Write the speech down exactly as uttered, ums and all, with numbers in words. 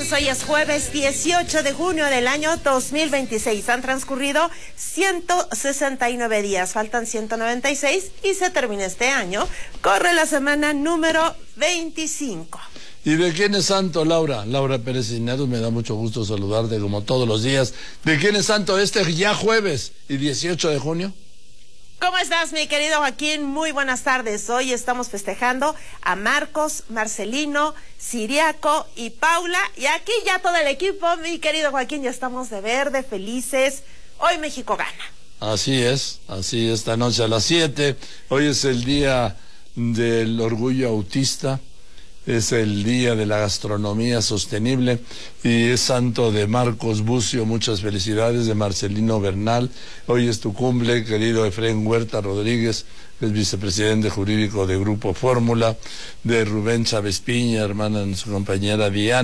días, hoy es jueves dieciocho de junio del año dos mil veintiséis. Han transcurrido ciento sesenta y nueve días, faltan ciento noventa y seis y se termina este año. Corre la semana número veinticinco. ¿Y de quién es santo, Laura? Laura Pérez Cisneros, me da mucho gusto saludarte como todos los días. ¿De quién es santo este ya jueves y dieciocho de junio? ¿Cómo estás, mi querido Joaquín? Muy buenas tardes. Hoy estamos festejando a Marcos, Marcelino, Siriaco y Paula. Y aquí ya todo el equipo, mi querido Joaquín, ya estamos de verde, felices. Hoy México gana. Así es, así esta noche a las siete. Hoy es el día del orgullo autista. Es el día de la gastronomía sostenible y es santo de Marcos Bucio. Muchas felicidades. De Marcelino Bernal. Hoy es tu cumple, querido Efraín Huerta Rodríguez, que es vicepresidente jurídico de Grupo Fórmula. De Rubén Chávez Piña, hermana de su compañera Diana.